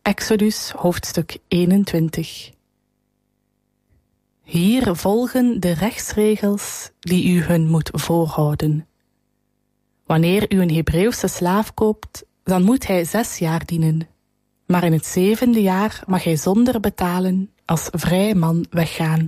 Exodus hoofdstuk 21. Hier volgen de rechtsregels die u hun moet voorhouden. Wanneer u een Hebreeuwse slaaf koopt, dan moet hij 6 jaar dienen. Maar in het 7e jaar mag hij zonder betalen als vrij man weggaan.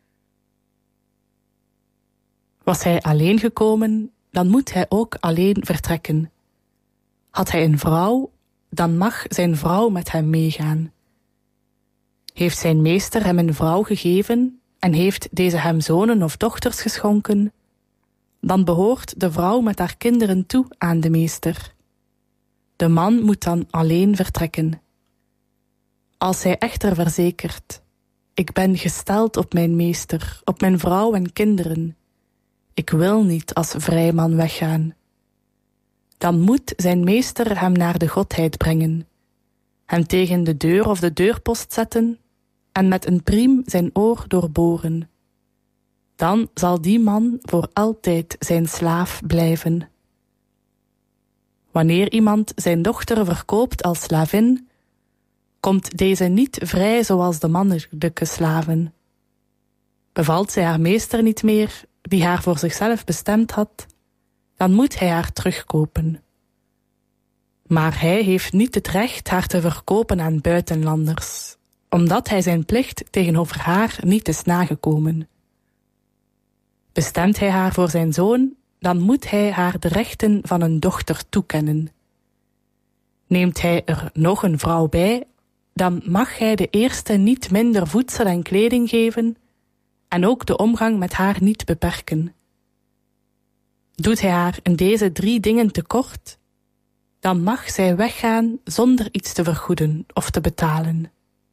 Was hij alleen gekomen, dan moet hij ook alleen vertrekken. Had hij een vrouw, dan mag zijn vrouw met hem meegaan. Heeft zijn meester hem een vrouw gegeven en heeft deze hem zonen of dochters geschonken, dan behoort de vrouw met haar kinderen toe aan de meester. De man moet dan alleen vertrekken. Als hij echter verzekert: ik ben gesteld op mijn meester, op mijn vrouw en kinderen, ik wil niet als vrijman weggaan, dan moet zijn meester hem naar de godheid brengen, hem tegen de deur of de deurpost zetten en met een priem zijn oor doorboren. Dan zal die man voor altijd zijn slaaf blijven. Wanneer iemand zijn dochter verkoopt als slavin, komt deze niet vrij zoals de mannelijke slaven. Bevalt zij haar meester niet meer, die haar voor zichzelf bestemd had, dan moet hij haar terugkopen. Maar hij heeft niet het recht haar te verkopen aan buitenlanders, omdat hij zijn plicht tegenover haar niet is nagekomen. Bestemt hij haar voor zijn zoon, dan moet hij haar de rechten van een dochter toekennen. Neemt hij er nog een vrouw bij, dan mag hij de eerste niet minder voedsel en kleding geven en ook de omgang met haar niet beperken. Doet hij haar in deze 3 dingen tekort, dan mag zij weggaan zonder iets te vergoeden of te betalen.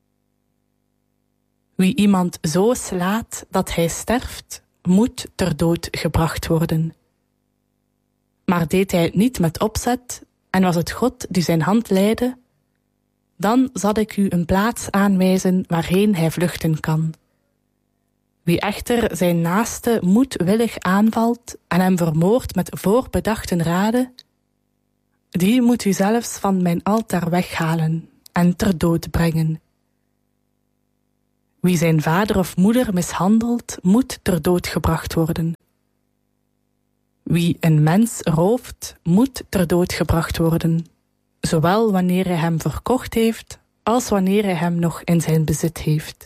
Wie iemand zo slaat dat hij sterft, moet ter dood gebracht worden. Maar deed hij het niet met opzet en was het God die zijn hand leidde, dan zal ik u een plaats aanwijzen waarheen hij vluchten kan. Wie echter zijn naaste moedwillig aanvalt en hem vermoordt met voorbedachte raden, die moet u zelfs van mijn altaar weghalen en ter dood brengen. Wie zijn vader of moeder mishandelt, moet ter dood gebracht worden. Wie een mens rooft, moet ter dood gebracht worden, zowel wanneer hij hem verkocht heeft, als wanneer hij hem nog in zijn bezit heeft.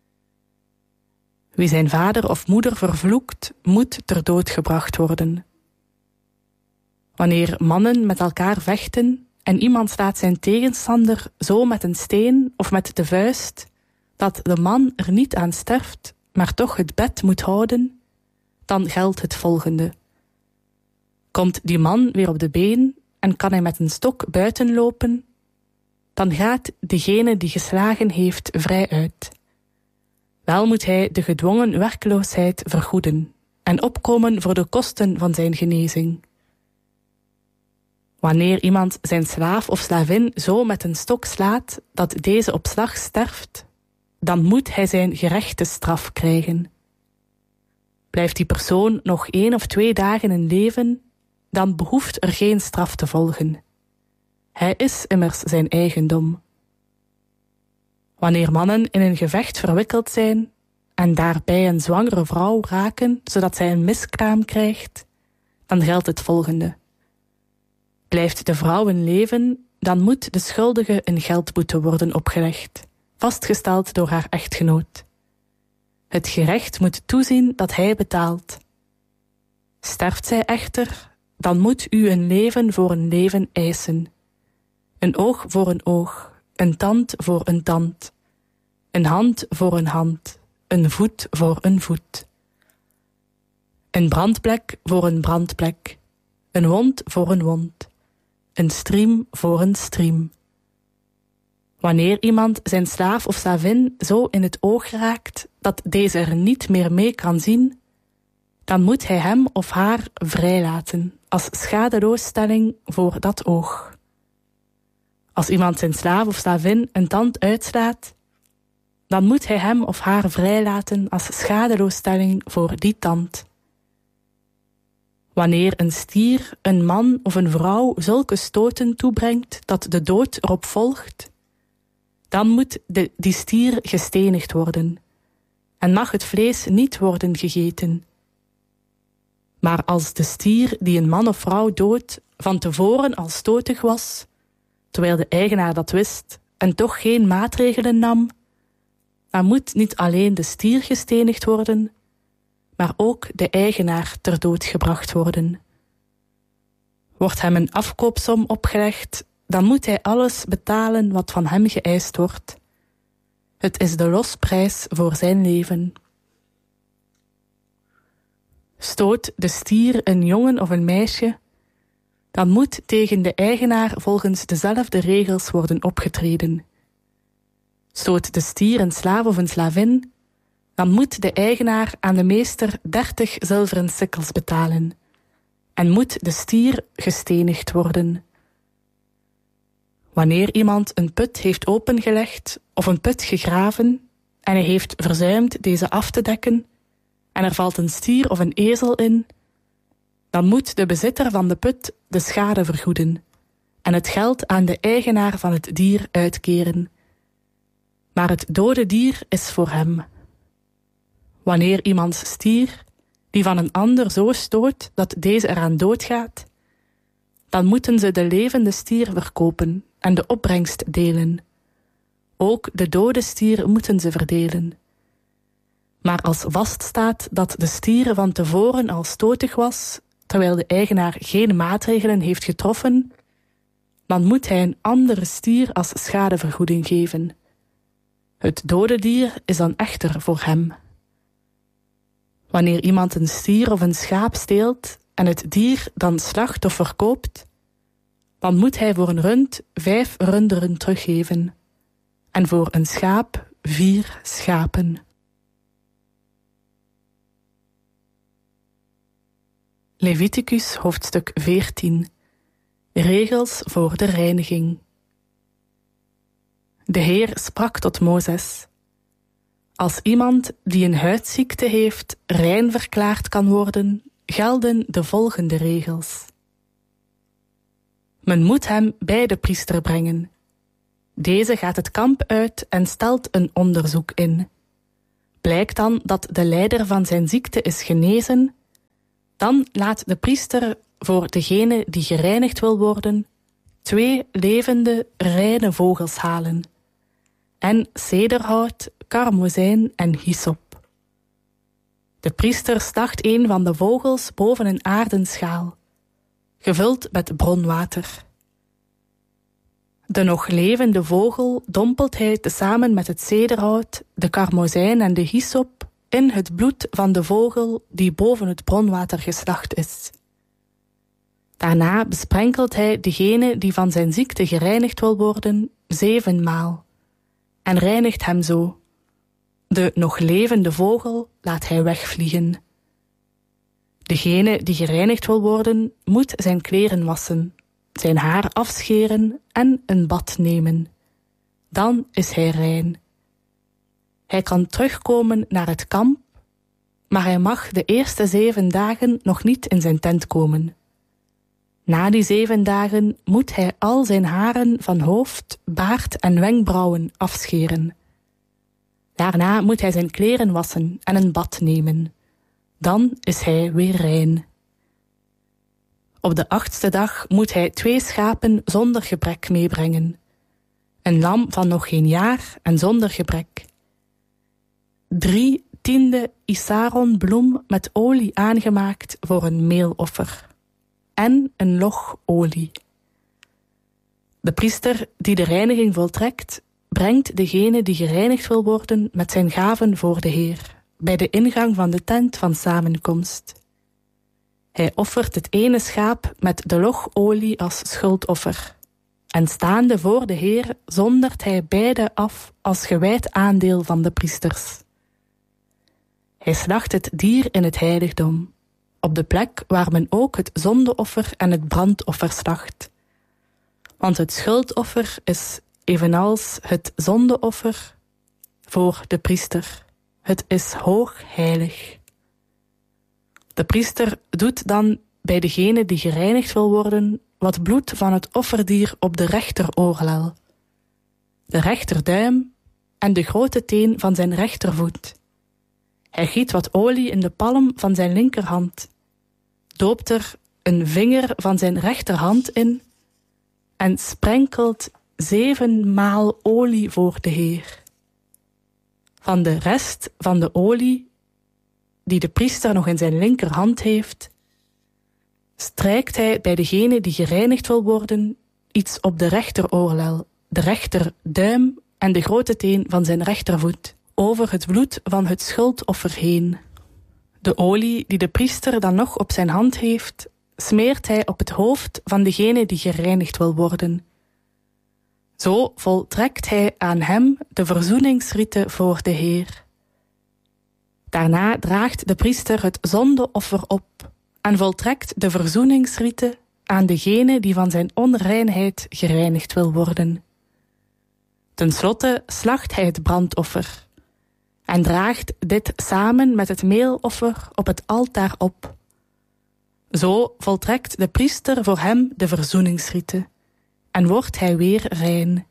Wie zijn vader of moeder vervloekt, moet ter dood gebracht worden. Wanneer mannen met elkaar vechten en iemand slaat zijn tegenstander zo met een steen of met de vuist, dat de man er niet aan sterft, maar toch het bed moet houden, dan geldt het volgende. Komt die man weer op de been en kan hij met een stok buiten lopen, dan gaat degene die geslagen heeft vrij uit. Wel moet hij de gedwongen werkloosheid vergoeden en opkomen voor de kosten van zijn genezing. Wanneer iemand zijn slaaf of slavin zo met een stok slaat dat deze op slag sterft, dan moet hij zijn gerechte straf krijgen. Blijft die persoon nog 1 of 2 dagen in leven, dan behoeft er geen straf te volgen. Hij is immers zijn eigendom. Wanneer mannen in een gevecht verwikkeld zijn en daarbij een zwangere vrouw raken, zodat zij een miskraam krijgt, dan geldt het volgende. Blijft de vrouw in leven, dan moet de schuldige een geldboete worden opgelegd, vastgesteld door haar echtgenoot. Het gerecht moet toezien dat hij betaalt. Sterft zij echter, dan moet u een leven voor een leven eisen. Een oog voor een oog, een tand voor een tand, een hand voor een hand, een voet voor een voet. Een brandplek voor een brandplek, een wond voor een wond, een striem voor een striem. Wanneer iemand zijn slaaf of slavin zo in het oog raakt dat deze er niet meer mee kan zien, dan moet hij hem of haar vrijlaten als schadeloosstelling voor dat oog. Als iemand zijn slaaf of slavin een tand uitslaat, dan moet hij hem of haar vrijlaten als schadeloosstelling voor die tand. Wanneer een stier een man of een vrouw zulke stoten toebrengt dat de dood erop volgt, dan moet die stier gestenigd worden en mag het vlees niet worden gegeten. Maar als de stier die een man of vrouw doodt van tevoren al stotig was, terwijl de eigenaar dat wist en toch geen maatregelen nam, dan moet niet alleen de stier gestenigd worden, maar ook de eigenaar ter dood gebracht worden. Wordt hem een afkoopsom opgelegd, dan moet hij alles betalen wat van hem geëist wordt. Het is de losprijs voor zijn leven. Stoot de stier een jongen of een meisje, dan moet tegen de eigenaar volgens dezelfde regels worden opgetreden. Stoot de stier een slaaf of een slavin, dan moet de eigenaar aan de meester 30 zilveren sikkels betalen en moet de stier gestenigd worden. Wanneer iemand een put heeft opengelegd of een put gegraven en hij heeft verzuimd deze af te dekken en er valt een stier of een ezel in, dan moet de bezitter van de put de schade vergoeden en het geld aan de eigenaar van het dier uitkeren. Maar het dode dier is voor hem. Wanneer iemands stier, die van een ander zo stoot dat deze eraan doodgaat, dan moeten ze de levende stier verkopen en de opbrengst delen. Ook de dode stier moeten ze verdelen. Maar als vaststaat dat de stier van tevoren al stotig was, terwijl de eigenaar geen maatregelen heeft getroffen, dan moet hij een andere stier als schadevergoeding geven. Het dode dier is dan echter voor hem. Wanneer iemand een stier of een schaap steelt en het dier dan slacht of verkoopt, dan moet hij voor een rund 5 runderen teruggeven en voor een schaap 4 schapen. Leviticus hoofdstuk 14. Regels voor de reiniging. De Heer sprak tot Mozes: als iemand die een huidziekte heeft rein verklaard kan worden, gelden de volgende regels. Men moet hem bij de priester brengen. Deze gaat het kamp uit en stelt een onderzoek in. Blijkt dan dat de lijder van zijn ziekte is genezen, dan laat de priester voor degene die gereinigd wil worden 2 levende, reine vogels halen en cederhout, karmozijn en hyssop. De priester slacht een van de vogels boven een aarden schaal, gevuld met bronwater. De nog levende vogel dompelt hij tezamen met het cederhout, de karmozijn en de hyssop in het bloed van de vogel die boven het bronwater geslacht is. Daarna besprenkelt hij degene die van zijn ziekte gereinigd wil worden 7 maal en reinigt hem zo. De nog levende vogel laat hij wegvliegen. Degene die gereinigd wil worden, moet zijn kleren wassen, zijn haar afscheren en een bad nemen. Dan is hij rein. Hij kan terugkomen naar het kamp, maar hij mag de eerste 7 dagen nog niet in zijn tent komen. Na die 7 dagen moet hij al zijn haren van hoofd, baard en wenkbrauwen afscheren. Daarna moet hij zijn kleren wassen en een bad nemen. Dan is hij weer rein. Op de 8e dag moet hij 2 schapen zonder gebrek meebrengen. Een lam van nog geen jaar en zonder gebrek. 3 tiende isaron bloem met olie aangemaakt voor een meeloffer. En een log olie. De priester die de reiniging voltrekt, brengt degene die gereinigd wil worden met zijn gaven voor de Heer, bij de ingang van de tent van samenkomst. Hij offert het ene schaap met de log olie als schuldoffer. En staande voor de Heer zondert hij beide af als gewijd aandeel van de priesters. Hij slacht het dier in het heiligdom, op de plek waar men ook het zondeoffer en het brandoffer slacht. Want het schuldoffer is evenals het zondeoffer voor de priester. Het is hoog heilig. De priester doet dan bij degene die gereinigd wil worden wat bloed van het offerdier op de rechteroorlel. de rechterduim en de grote teen van zijn rechtervoet. Hij giet wat olie in de palm van zijn linkerhand, doopt er een vinger van zijn rechterhand in en sprenkelt 7 maal olie voor de Heer. Van de rest van de olie, die de priester nog in zijn linkerhand heeft, strijkt hij bij degene die gereinigd wil worden iets op de rechteroorlel, de rechterduim en de grote teen van zijn rechtervoet, over het bloed van het schuldoffer heen. De olie die de priester dan nog op zijn hand heeft, smeert hij op het hoofd van degene die gereinigd wil worden. Zo voltrekt hij aan hem de verzoeningsrite voor de Heer. Daarna draagt de priester het zondeoffer op en voltrekt de verzoeningsrite aan degene die van zijn onreinheid gereinigd wil worden. Ten slotte slacht hij het brandoffer en draagt dit samen met het meeloffer op het altaar op. Zo voltrekt de priester voor hem de verzoeningsrite en wordt hij weer rein.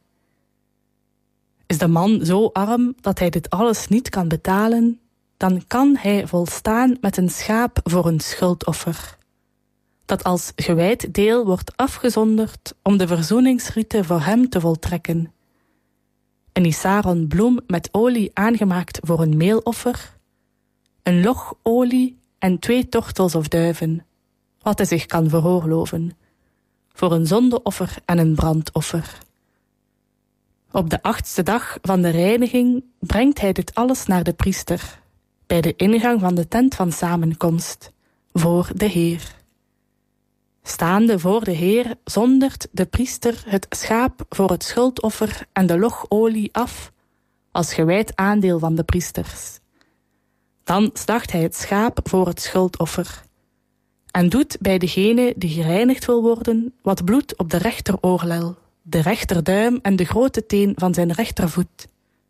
Is de man zo arm dat hij dit alles niet kan betalen, dan kan hij volstaan met een schaap voor een schuldoffer, dat als gewijd deel wordt afgezonderd om de verzoeningsrite voor hem te voltrekken. Een isaron bloem met olie aangemaakt voor een meeloffer, een log olie en 2 tortels of duiven, wat hij zich kan veroorloven, voor een zondeoffer en een brandoffer. Op de 8e dag van de reiniging brengt hij dit alles naar de priester, bij de ingang van de tent van samenkomst, voor de Heer. Staande voor de Heer zondert de priester het schaap voor het schuldoffer en de log olie af, als gewijd aandeel van de priesters. Dan slacht hij het schaap voor het schuldoffer en doet bij degene die gereinigd wil worden wat bloed op de rechteroorlel, de rechterduim en de grote teen van zijn rechtervoet.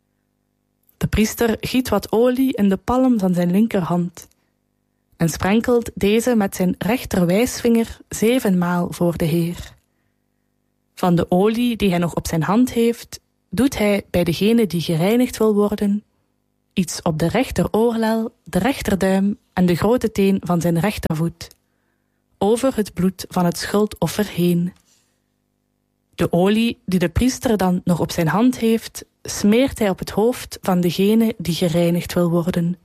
De priester giet wat olie in de palm van zijn linkerhand en sprenkelt deze met zijn rechterwijsvinger 7 maal voor de Heer. Van de olie die hij nog op zijn hand heeft, doet hij bij degene die gereinigd wil worden iets op de rechteroorlel, de rechterduim en de grote teen van zijn rechtervoet, over het bloed van het schuldoffer heen. De olie die de priester dan nog op zijn hand heeft, smeert hij op het hoofd van degene die gereinigd wil worden.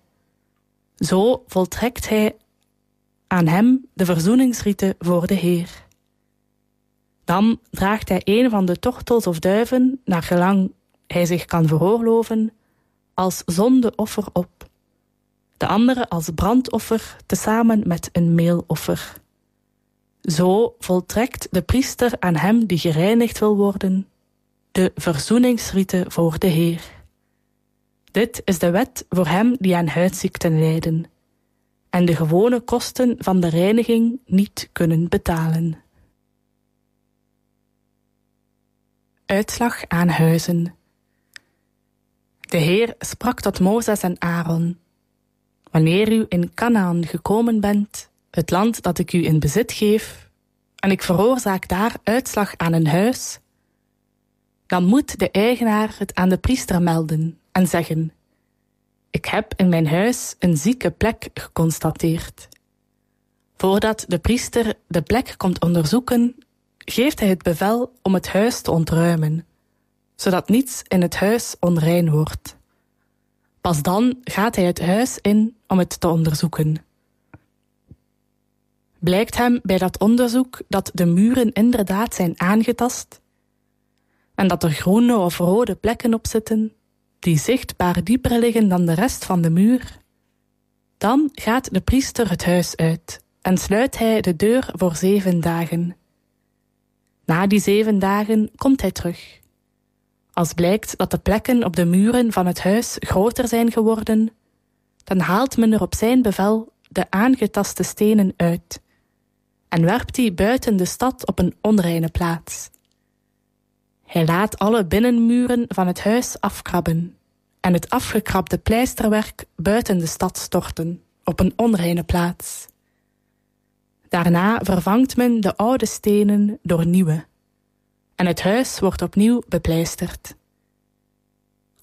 Zo voltrekt hij aan hem de verzoeningsrite voor de Heer. Dan draagt hij een van de tortels of duiven, naar gelang hij zich kan veroorloven, als zondeoffer op, de andere als brandoffer, tezamen met een meeloffer. Zo voltrekt de priester aan hem die gereinigd wil worden de verzoeningsrite voor de Heer. Dit is de wet voor hem die aan huidziekten lijden en de gewone kosten van de reiniging niet kunnen betalen. Uitslag aan huizen. De Heer sprak tot Mozes en Aaron: Wanneer u in Kanaan gekomen bent, het land dat ik u in bezit geef, en ik veroorzaak daar uitslag aan een huis, dan moet de eigenaar het aan de priester melden en zeggen: Ik heb in mijn huis een zieke plek geconstateerd. Voordat de priester de plek komt onderzoeken, geeft hij het bevel om het huis te ontruimen, zodat niets in het huis onrein wordt. Pas dan gaat hij het huis in om het te onderzoeken. Blijkt hem bij dat onderzoek dat de muren inderdaad zijn aangetast en dat er groene of rode plekken op zitten die zichtbaar dieper liggen dan de rest van de muur, dan gaat de priester het huis uit en sluit hij de deur voor 7 dagen. Na die 7 dagen komt hij terug. Als blijkt dat de plekken op de muren van het huis groter zijn geworden, dan haalt men er op zijn bevel de aangetaste stenen uit en werpt die buiten de stad op een onreine plaats. Hij laat alle binnenmuren van het huis afkrabben en het afgekrabde pleisterwerk buiten de stad storten, op een onreine plaats. Daarna vervangt men de oude stenen door nieuwe en het huis wordt opnieuw bepleisterd.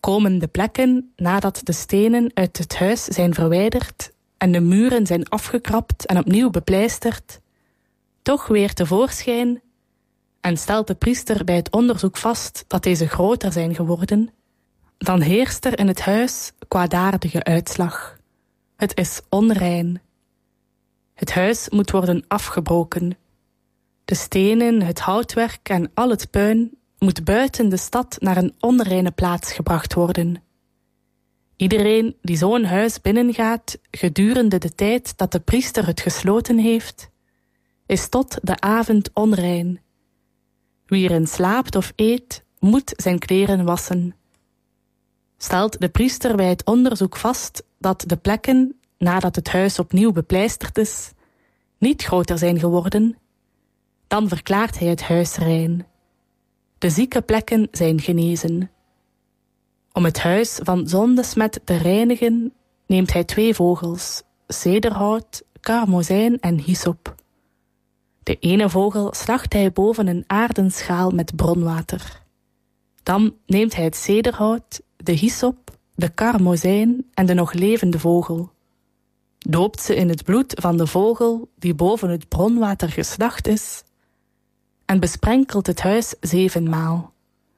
komen de plekken nadat de stenen uit het huis zijn verwijderd en de muren zijn afgekrapt en opnieuw bepleisterd, toch weer tevoorschijn en stelt de priester bij het onderzoek vast dat deze groter zijn geworden, dan heerst er in het huis kwaadaardige uitslag. Het is onrein. Het huis moet worden afgebroken. De stenen, het houtwerk en al het puin moet buiten de stad naar een onreine plaats gebracht worden. Iedereen die zo'n huis binnengaat gedurende de tijd dat de priester het gesloten heeft, is tot de avond onrein. Wie erin slaapt of eet, moet zijn kleren wassen. Stelt de priester bij het onderzoek vast dat de plekken, nadat het huis opnieuw bepleisterd is, niet groter zijn geworden, dan verklaart hij het huis rein. De zieke plekken zijn genezen. Om het huis van zondesmet te reinigen, neemt hij 2 vogels, cederhout, karmozijn en hyssop. De ene vogel slacht hij boven een aarden schaal met bronwater. Dan neemt hij het cederhout, de hyssop, de karmozijn en de nog levende vogel. Doopt ze in het bloed van de vogel die boven het bronwater geslacht is en besprenkelt het huis 7 maal.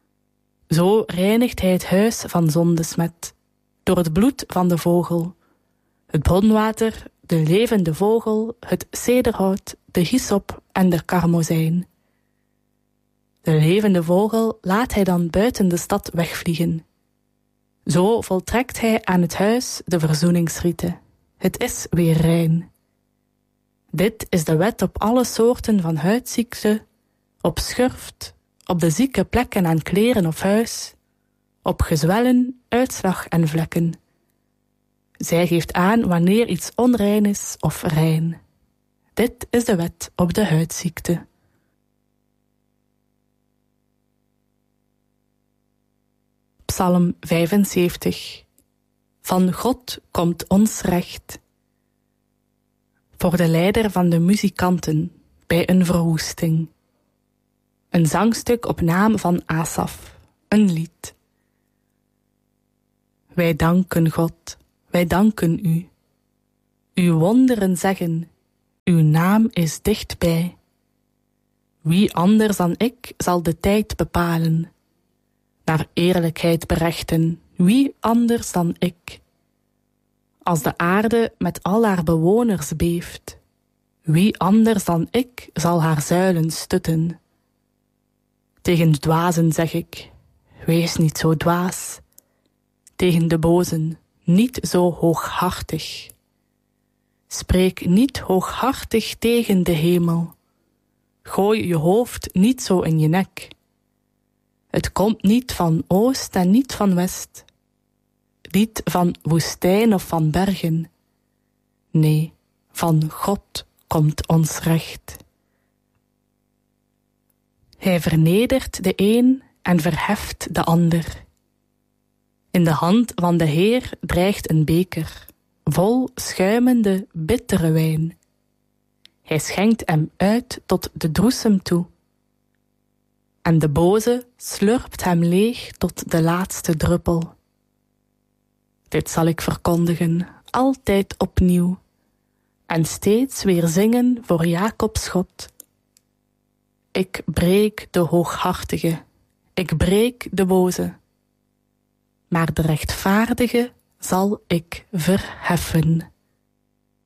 Zo reinigt hij het huis van zondesmet, door het bloed van de vogel, het bronwater, de levende vogel, het cederhout, de hyssop en de karmozijn. De levende vogel laat hij dan buiten de stad wegvliegen. Zo voltrekt hij aan het huis de verzoeningsrite. Het is weer rein. Dit is de wet op alle soorten van huidziekte, op schurft, op de zieke plekken aan kleren of huis, op gezwellen, uitslag en vlekken. Zij geeft aan wanneer iets onrein is of rein. Dit is de wet op de huidziekte. Psalm 75. Van God komt ons recht. Voor de leider van de muzikanten bij een verwoesting. Een zangstuk op naam van Asaf, een lied. Wij danken God, wij danken u. Uw wonderen zeggen, uw naam is dichtbij. Wie anders dan ik zal de tijd bepalen, naar eerlijkheid berechten, wie anders dan ik? Als de aarde met al haar bewoners beeft, wie anders dan ik zal haar zuilen stutten? Tegen de dwazen zeg ik, wees niet zo dwaas. Tegen de bozen, niet zo hooghartig. Spreek niet hooghartig tegen de hemel. Gooi je hoofd niet zo in je nek. Het komt niet van oost en niet van west. Niet van woestijn of van bergen. Nee, van God komt ons recht. Hij vernedert de een en verheft de ander. In de hand van de Heer dreigt een beker, vol schuimende, bittere wijn. Hij schenkt hem uit tot de droesem toe. En de boze slurpt hem leeg tot de laatste druppel. Dit zal ik verkondigen, altijd opnieuw, en steeds weer zingen voor Jacobs God. Ik breek de hooghartige, ik breek de boze, maar de rechtvaardige zal ik verheffen.